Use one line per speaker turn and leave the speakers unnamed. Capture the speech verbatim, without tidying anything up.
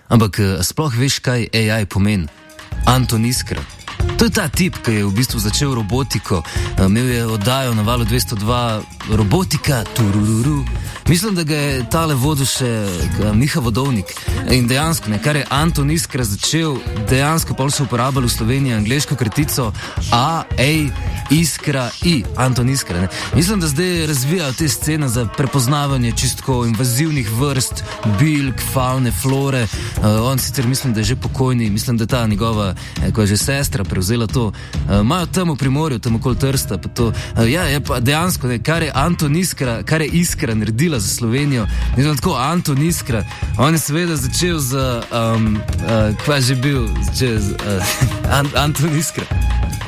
Ampak sploh veš, kaj A I pomeni? Anton Iskra. To je ta tip, ki je v bistvu začel robotiko. Imel je oddajo na Valu dvesto dva Robotika, turururu. Mislim, da ga je tale vodil še Miha Vodovnik. In dejansko, ne, kar je Anton Iskra začel, dejansko pol so uporabljali v Sloveniji angleško kratico A, A, Iskra, I. Anton Iskra, ne. Mislim, da zdaj razvijajo te scene za prepoznavanje čistko invazivnih vrst, bilk, faune, flore. Uh, on sicer mislim, da je že pokojni, mislim, da ta njegova, eh, ko je že sestra prevzela to. Imajo uh, tam v Primorju, tam okoli Trsta, pa to. Uh, ja, je pa dejansko, ne, kar je Anton Iskra, kar je Iskra naredila za Slovenijo. Mislim, tako Anton Iskra. On je seveda začel z, um, uh, kva že bil, začel z, uh, Ant- Anton Iskra.